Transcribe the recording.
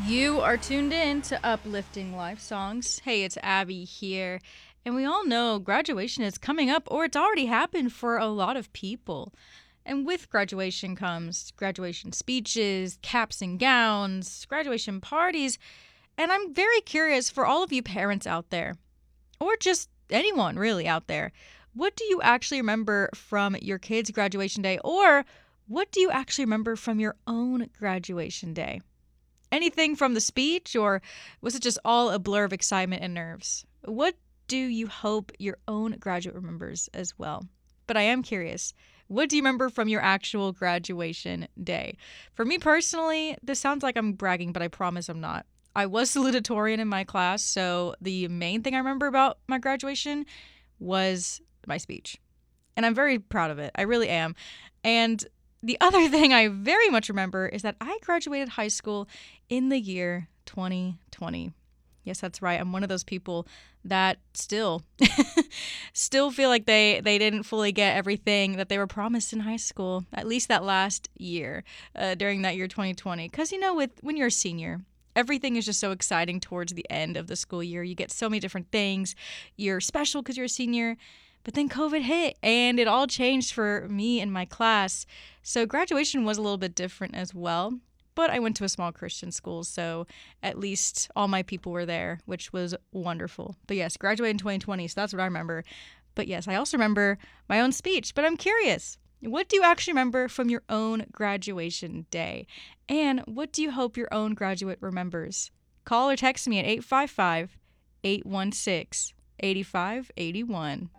You are tuned in to Uplifting Life Songs. Hey, it's Abby here. And we all know graduation is coming up, or it's already happened for a lot of people. And with graduation comes graduation speeches, caps and gowns, graduation parties. And I'm very curious for all of you parents out there, or just anyone really out there, what do you actually remember from your kids' graduation day? Or what do you actually remember from your own graduation day? Anything from the speech, or was it just all a blur of excitement and nerves? What do you hope your own graduate remembers as well? But I am curious. What do you remember from your actual graduation day? For me personally, this sounds like I'm bragging, but I promise I'm not. I was salutatorian in my class, so the main thing I remember about my graduation was my speech. And I'm very proud of it. I really am. And the other thing I very much remember is that I graduated high school in the year 2020. Yes, that's right. I'm one of those people that still feel like they didn't fully get everything that they were promised in high school, at least that last year, during that year 2020. Because, when you're a senior, everything is just so exciting towards the end of the school year. You get so many different things. You're special because you're a senior. But then COVID hit and it all changed for me and my class. So graduation was a little bit different as well. But I went to a small Christian school, so at least all my people were there, which was wonderful. But yes, graduated in 2020, so that's what I remember. But yes, I also remember my own speech. But I'm curious, what do you actually remember from your own graduation day? And what do you hope your own graduate remembers? Call or text me at 855-816-8581.